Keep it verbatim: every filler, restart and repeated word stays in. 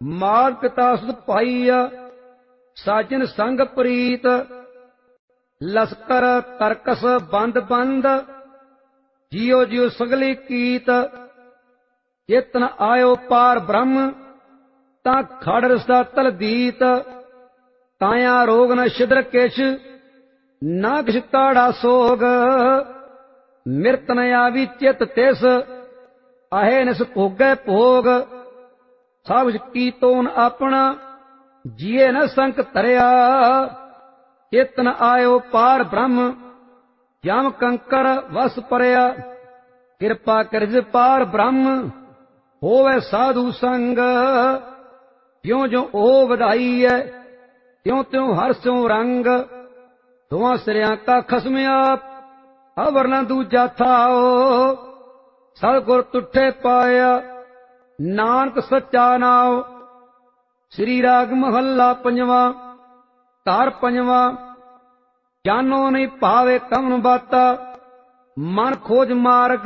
ਮਾਤ ਪਿਤਾ ਸੁਤ ਭਾਈਆ ਸਾਜਨ ਸੰਗ ਪ੍ਰੀਤ। ਲਸਕਰ ਤਰਕਸ ਬੰਦ ਬੰਦ ਜਿਉ ਜਿਉ ਸਗਲੀ ਕੀਤ। ਚੇਤਨ ਆਇਓ ਪਾਰ ਬ੍ਰਹਮ ਤਾਂ ਖੜ ਰਸਦਾ ਤਲਦੀਤ। ਤਾਇਆ ਰੋਗ ਨ ਛਿਦਰ ਕਿਛ ਨਾ ਕਿਛ ਤਾੜਾ ਸੋਗ। ਮਿਰਤ ਨ ਆਵੀ ਚਿਤ ਤਿਸ आहे निस भोगै भोग। सब कीतोन अपना जिये न संक तरया। चेतन आयो पार ब्रह्म जम कंकर वस परया। कृपा करज पार ब्रह्म होवे साधु संग। ज्यों ज्यों ओ वधाई है त्यों त्यों हर स्यों रंग। दोवां सिरियां का खसम आप अवर न दूजा थाओ। सतगुर तुठे पाया नानक सच्चा नाम। श्री राग महला पंजवा तार पंजवा। जानो नहीं पावे कमन बाता मन खोज मार्ग।